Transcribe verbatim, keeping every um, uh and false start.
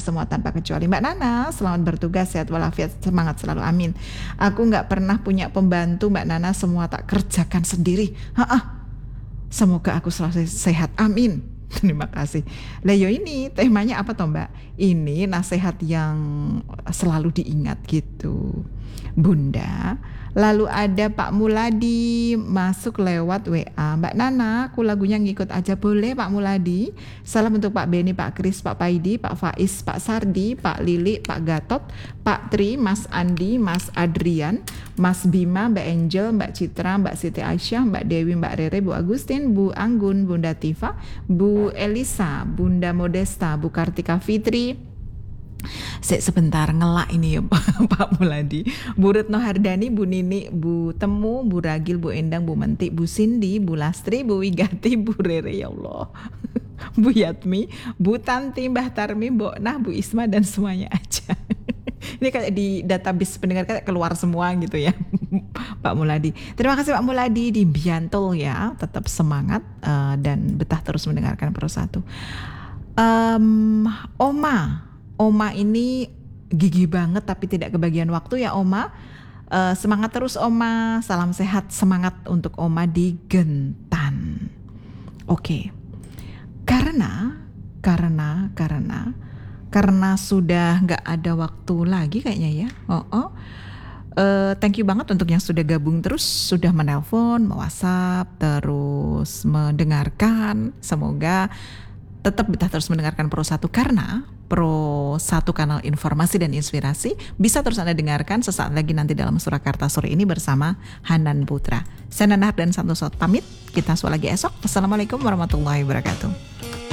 semua tanpa kecuali. Mbak Nana, selamat bertugas, sehat walafiat, semangat selalu, amin. Aku nggak pernah punya pembantu Mbak Nana, semua tak kerjakan sendiri. Ha-ah. Semoga aku selalu sehat, amin. Terima kasih. Leo ini temanya apa toh Mbak? Ini nasihat yang selalu diingat gitu, Bunda. Lalu ada Pak Muladi masuk lewat W A. Mbak Nana, aku lagunya ngikut aja boleh Pak Muladi? Salam untuk Pak Beni, Pak Kris, Pak Paidi, Pak Faiz, Pak Sardi, Pak Lili, Pak Gatot, Pak Tri, Mas Andi, Mas Adrian, Mas Bima, Mbak Angel, Mbak Citra, Mbak Siti Aisyah, Mbak Dewi, Mbak Rere, Bu Agustin, Bu Anggun, Bunda Tifa, Bu Elisa, Bunda Modesta, Bu Kartika Fitri. Se sebentar ngelak ini ya Pak Muladi. Bu Retno Hardani, Bu Nini, Bu Temu, Bu Ragil, Bu Endang, Bu Menti, Bu Cindy, Bu Lastri, Bu Wigati, Bu Rere, ya Allah. Bu Yatmi, Bu Tanti, Mbah Tarmi, Mbok Nah, Bu Isma, dan semuanya aja. Ini kayak di database pendengar kayak keluar semua gitu ya Pak Muladi. Terima kasih Pak Muladi di Biantol ya. Tetap semangat uh, dan betah terus mendengarkan Pro satu. um, Oma Oma ini gigih banget tapi tidak kebagian waktu ya Oma. Uh, semangat terus Oma, salam sehat, semangat untuk Oma di Gentan. Oke, okay. karena karena karena karena sudah nggak ada waktu lagi kayaknya ya. Oh, oh. Uh, thank you banget untuk yang sudah gabung terus, sudah menelpon, me-WhatsApp, terus mendengarkan. Semoga tetap betah terus mendengarkan Pro satu karena Pro satu kanal informasi dan inspirasi bisa terus Anda dengarkan sesaat lagi nanti dalam Surakarta sore ini bersama Hanan Putra. Saya Nana dan Santoso pamit. Kita suara lagi esok. Wassalamualaikum warahmatullahi wabarakatuh.